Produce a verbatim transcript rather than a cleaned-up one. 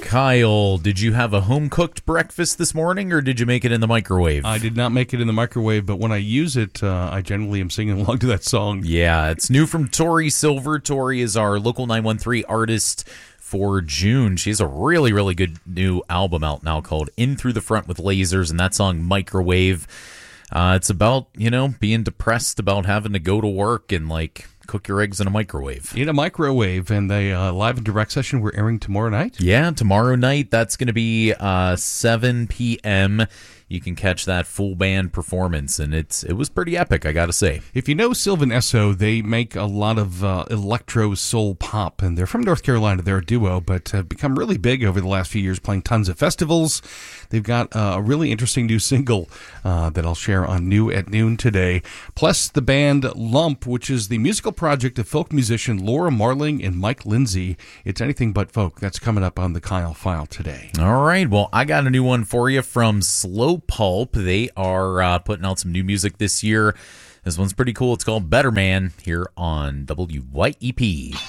Kyle, did you have a home-cooked breakfast this morning, or did you make it in the microwave? I did not make it in the microwave, but when I use it, uh, I generally am singing along to that song. Yeah, it's new from Tori Silver. Tori is our Local nine one three artist for June. She has a really, really good new album out now called In Through the Front with Lasers, and that song, Microwave. Uh, it's about, you know, being depressed about having to go to work and, like, cook your eggs in a microwave. In a microwave, and the uh, live and direct session we're airing tomorrow night? Yeah, tomorrow night. That's going to be uh, seven p.m. You can catch that full band performance, and it's it was pretty epic, I got to say. If you know Sylvan Esso, they make a lot of uh, electro soul pop, and they're from North Carolina. They're a duo, but have become really big over the last few years, playing tons of festivals. They've got uh, a really interesting new single uh, that I'll share on New at Noon today, plus the band Lump, which is the musical project of folk musician Laura Marling and Mike Lindsay. It's anything but folk. That's coming up on the Kyle File today. All right, well, I got a new one for you from Slow Pulp. They are uh, putting out some new music this year. This one's pretty cool. It's called Better Man here on W Y E P.